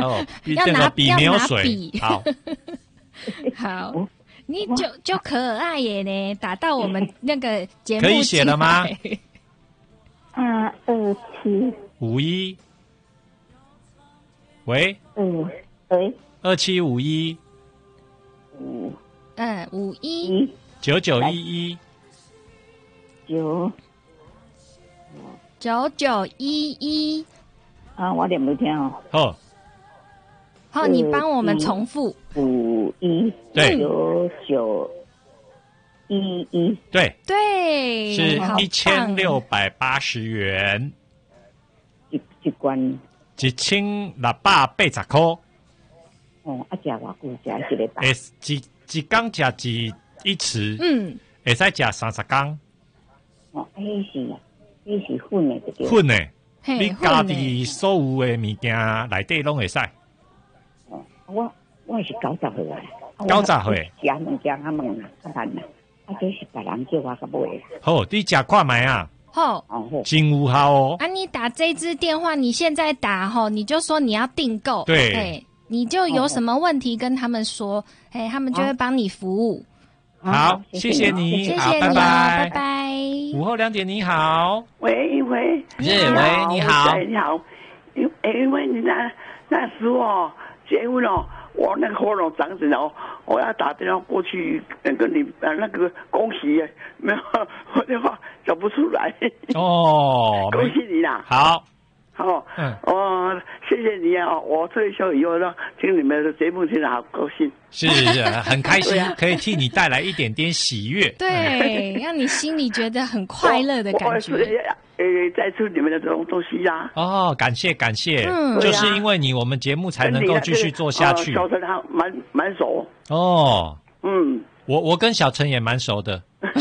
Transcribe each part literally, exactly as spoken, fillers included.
哦， 要拿笔没有水。好， 好，你就就可爱耶呢，打到我们那个节目可以写了吗？ 二二七五一，喂， 嗯，喂， 二七五一五嗯，五一一九九一一九九九一一。 啊，我念不听哦。 哦， 好，你帮我们重复。 五一对九九一一， 对， 对， 是好棒一千六百八十元， 一一关一千六百八十块。 哦，啊，食偌久食一个会一一缸食一一匙， 嗯， 会使食三十缸。 哦，迄是迄是粉的，对不对？ 粉的， 嘿你家混的己所有的物件内底拢会使。 哦，我我是九十岁啊， 九十岁食物件较问啦，较难啦，啊，这是别人叫我较买啦。 好，你食看卖啊， 好。 哦好， 真有效哦。 啊，你打这支电话，你现在打吼，你就说你要订购， 对哎，你就有什么问题跟他们说，哎，他们就会帮你服务。 好，谢谢你，好，拜谢谢你哦，拜拜。 午后两点，你好， 喂喂， 是喂，你好， 对你好，因因为你那那时候哦结婚哦，我那个喉咙长疹哦，我要打电话过去跟跟你呃那个恭喜，没有我电话找不出来， 哦， 恭喜你啦， 好， 好， 嗯， 哦，谢谢你啊，我退休以后呢，听你们的节目听得好高兴， 是是很开心对啊， 可以替你带来一点点喜悦， 对，让你心里觉得很快乐的感觉。 我我是呃，再出你们的这种东西呀、啊。 哦，感谢感谢， 嗯就是因为你，我们节目才能够继续做下去。 小陈他蛮蛮熟， 哦， 嗯， 我我跟小陈也蛮熟的，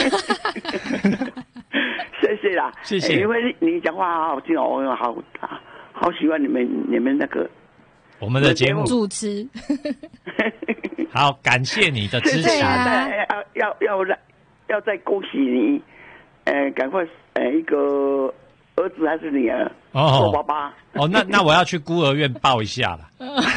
谢谢啦， 谢谢欸因为你讲话好好听哦，我好好喜欢你们你们那个我们的节目。 主持， 好，感谢你的支持。 对啊再要要要再要再恭喜你，呃，赶快呃一个儿子还是女儿哦做爸爸， 哦，那那我要去孤儿院抱一下了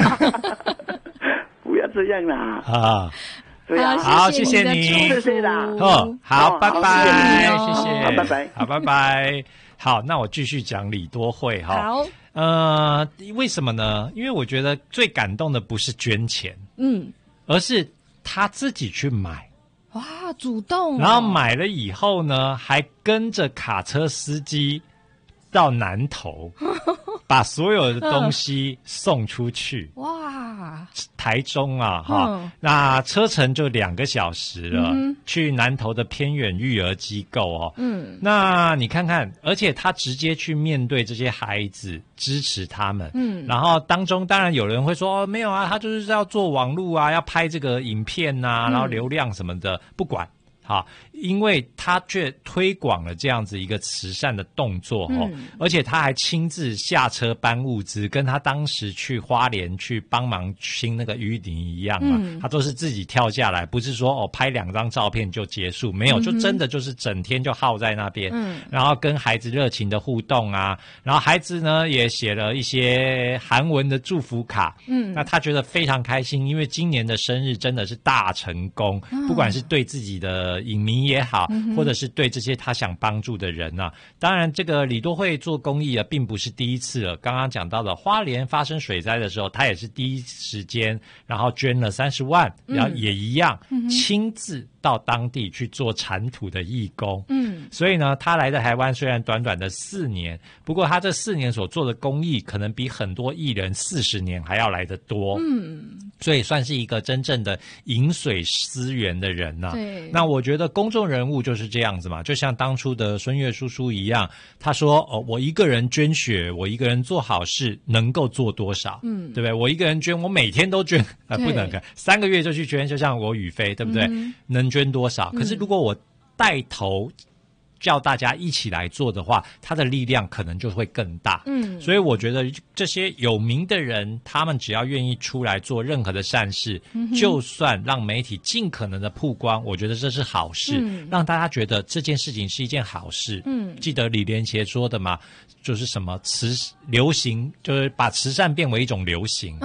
不要这样啦， 啊！ 对啊， 好谢谢谢你你的祝谢谢啦福。 哦，好， 哦好拜拜， 谢谢你哦谢谢， 好拜拜好，拜拜。好，那我继续讲李多惠哈。 好， 呃，为什么呢？因为我觉得最感动的不是捐钱， 嗯， 而是他自己去买， 哇，主动哦， 然后买了以后呢，还跟着卡车司机到南投，把所有的东西送出去。 哇， 台中啊，哈、 嗯那车程就两个小时了， 嗯哼去南投的偏远育儿机构哦。 嗯那你看看，而且他直接去面对这些孩子，支持他们。 嗯然后当中当然有人会说，哦，没有啊，他就是要做网络啊，要拍这个影片呐、 嗯然后流量什么的，不管。好，因为他却推广了这样子一个慈善的动作哦， 嗯而且他还亲自下车搬物资，跟他当时去花莲去帮忙清那个淤泥一样嘛， 嗯他都是自己跳下来，不是说哦拍两张照片就结束，没有， 嗯哼就真的就是整天就耗在那边， 嗯然后跟孩子热情的互动啊，然后孩子呢也写了一些韩文的祝福卡， 嗯那他觉得非常开心，因为今年的生日真的是大成功， 嗯不管是对自己的影迷也好， 嗯或者是对这些他想帮助的人啊。当然，这个李多惠做公益啊，并不是第一次了。刚刚讲到的花莲发生水灾的时候，他也是第一时间，然后捐了三十万，然后也一样、 嗯、 亲自到当地去做铲土的义工。 嗯， 所以呢，他来的台湾虽然短短的四年，不过他这四年所做的公益，可能比很多艺人四十年还要来得多。 嗯， 所以算是一个真正的饮水思源的人呐、啊。 对， 那我觉得公众人物就是这样子嘛，就像当初的孙越叔叔一样，他说：“哦，我一个人捐血，我一个人做好事，能够做多少？嗯，对不对？我一个人捐，我每天都捐，啊、呃，不能，三个月就去捐，就像我宇飞，对不对？嗯、能捐多少？可是如果我带头。”叫大家一起来做的话，他的力量可能就会更大。嗯，所以我觉得这些有名的人，他们只要愿意出来做任何的善事，嗯、就算让媒体尽可能的曝光，我觉得这是好事，嗯、让大家觉得这件事情是一件好事。嗯，记得李连杰说的嘛，就是什么慈流行，就是把慈善变为一种流行。